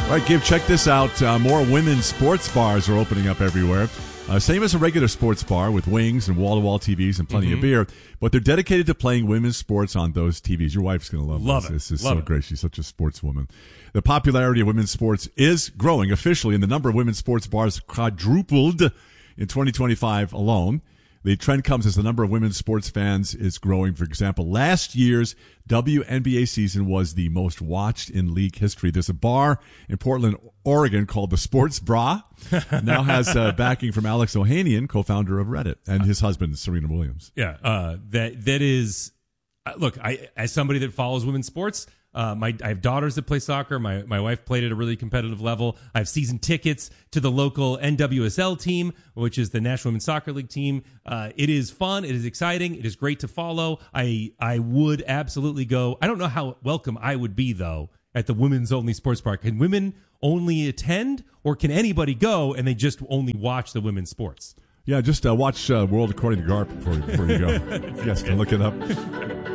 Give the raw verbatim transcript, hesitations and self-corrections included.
All right, Gabe, check this out. Uh, more women's sports bars are opening up everywhere. Uh, same as a regular sports bar with wings and wall-to-wall T Vs and plenty mm-hmm. of beer, but they're dedicated to playing women's sports on those T Vs. Your wife's going to love, love this. It. This is love so it. great. She's such a sportswoman. The popularity of women's sports is growing officially, and the number of women's sports bars quadrupled in twenty twenty-five alone. The trend comes as the number of women's sports fans is growing. For example, last year's W N B A season was the most watched in league history. There's a bar in Portland, Oregon called the Sports Bra. Now has uh, backing from Alex Ohanian, co-founder of Reddit, and his husband, Serena Williams. Yeah, uh, that that is, uh, look, I as somebody that follows women's sports, Uh, my I have daughters that play soccer. My my wife played at a really competitive level. I have season tickets to the local N W S L team, which is the National Women's Soccer League team. Uh, it is fun. It is exciting. It is great to follow. I I would absolutely go. I don't know how welcome I would be, though, at the women's only sports bar. Can women only attend, or can anybody go and they just only watch the women's sports? Yeah, just uh, watch uh, World According to Garp before, before you go. Yes, can look it up.